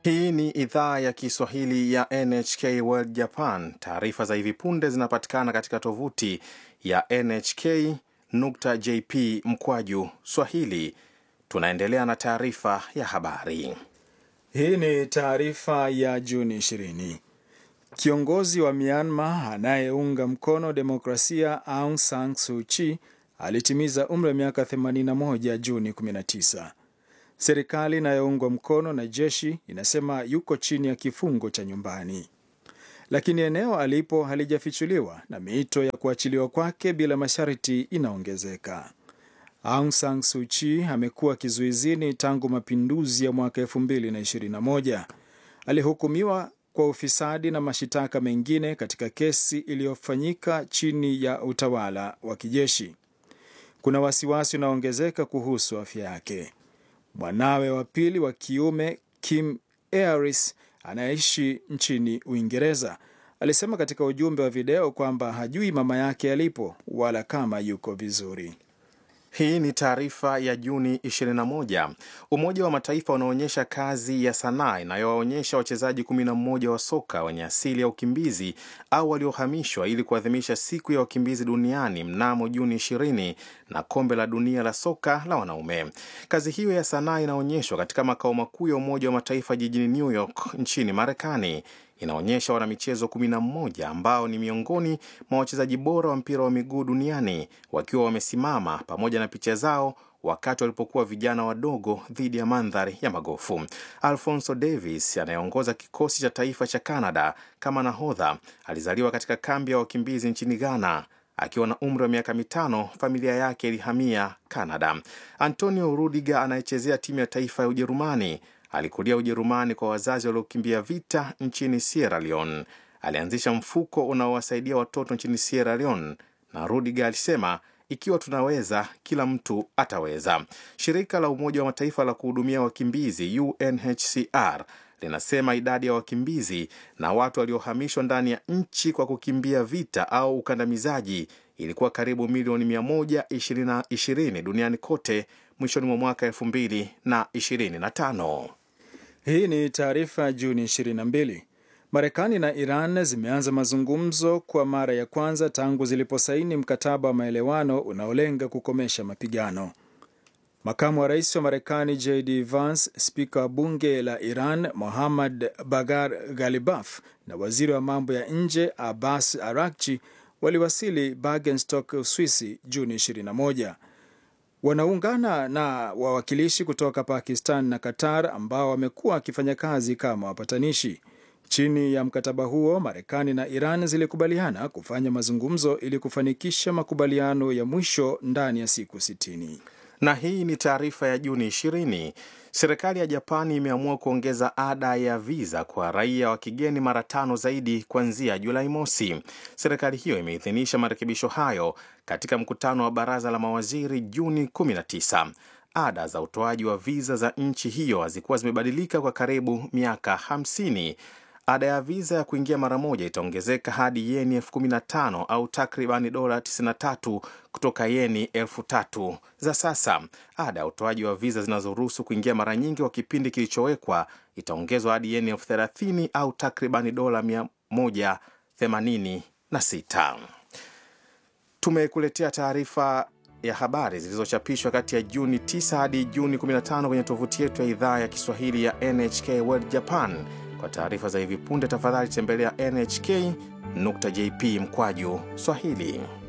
Hii ni idhaa ya Kiswahili ya NHK World Japan. Taarifa za hivi punde zinapatikana katika tovuti ya nhk.jp/swahili. Tunaendelea na taarifa ya habari. Hii ni taarifa ya Juni 20. Kiongozi wa Myanmar anayeunga mkono demokrasia Aung San Suu Kyi alitimiza umri wa miaka 81 Juni 19. Serikali inayoungwa mkono na jeshi inasema yuko chini ya kifungo cha nyumbani, lakini eneo alipo halijafichuliwa na miito ya kuachiliwa kwake bila masharti inaongezeka. Aung San Suu Kyi amekuwa kizuizini tangu mapinduzi ya mwaka 2021. Alihukumiwa kwa ufisadi na mashitaka mengine katika kesi iliyofanyika chini ya utawala wa kijeshi. Kuna wasiwasi unaongezeka kuhusu afya yake. Mwanawe wa pili wa kiume Kim Aris anaishi nchini Uingereza alisema katika ujumbe wa video kwamba hajui mama yake alipo wala kama yuko vizuri. Hii ni taarifa ya Juni 21. Umoja wa Mataifa unaonyesha kazi ya sanaa inayowaonyesha wachezaji 11 wa soka wenye asili ya ukimbizi au waliohamishwa ili kuadhimisha siku ya wakimbizi duniani mnamo Juni 20 na kombe la dunia la soka la wanaume. Kazi hiyo ya sanaa inaonyeshwa katika makao makuu ya Umoja wa Mataifa jijini New York nchini Marekani. Inaonyesha wanamichezo 11 ambao ni miongoni mwa wachezaji bora wa mpira wa miguu duniani wakiwa wamesimama pamoja na picha zao wakati walipokuwa vijana wadogo dhidi ya mandhari ya magofu. Alphonso Davies anayeongoza kikosi cha taifa cha Canada kama nahodha alizaliwa katika kambi ya wakimbizi nchini Ghana. Akiwa na umri wa miaka 5, familia yake ilihamia Canada. Antonio Rudiger anayechezea timu ya taifa ya Ujerumani alikulia Ujerumani kwa wazazi waliokimbia vita nchini Sierra Leone. Alianzisha mfuko unaowasaidia watoto nchini Sierra Leone, na Rudiger alisema, ikiwa tunaweza, kila mtu ataweza. Shirika la Umoja wa Mataifa la kuhudumia wakimbizi UNHCR linasema idadi ya wakimbizi na watu waliohamishwa ndani ya nchi kwa kukimbia vita au ukandamizaji ilikuwa karibu milioni 120 duniani kote mwishoni mwa mwaka 2025. Hii ni taarifa Juni 22. Marekani na Iran zimeanza mazungumzo kwa mara ya kwanza tangu ziliposaini mkataba wa maelewano unaolenga kukomesha mapigano. Makamu wa rais wa Marekani JD Vance, spika wa bunge la Iran Mohammad Bagher Ghalibaf na waziri wa mambo ya nje Abbas Araghchi waliwasili Bergenstock, Uswisi Juni 21. Wanaungana na wawakilishi kutoka Pakistan na Qatar ambao wamekuwa wakifanya kazi kama wapatanishi. Chini ya mkataba huo, Marekani na Iran zilikubaliana kufanya mazungumzo ili kufanikisha makubaliano ya mwisho ndani ya siku 60. Na hii ni taarifa ya Juni 20. Serikali ya Japani imeamua kuongeza ada ya visa kwa raia wa kigeni mara 5 zaidi kuanzia Julai mosi. Serikali hiyo imeidhinisha marekebisho hayo katika mkutano wa baraza la mawaziri Juni 19. Ada za utoaji wa visa za nchi hiyo hazikuwa zimebadilika kwa karibu miaka 50. Ada ya visa ya kuingia mara moja itaongezeka hadi yeni 15,000 au takribani dola 93 kutoka yeni 3,000 za sasa. Ada ya utoaji wa visa zinazoruhusu kuingia mara nyingi kwa kipindi kilichowekwa itaongezwa hadi yeni 30,000 au takribani dola 186. Tumekuletea taarifa ya habari zilizochapishwa kati ya Juni 9 hadi Juni 15 kwenye tovuti yetu ya idhaa ya Kiswahili ya NHK World Japan. Kwa taarifa za hivi punde, tafadhali tembelea nhk.jp/swahili.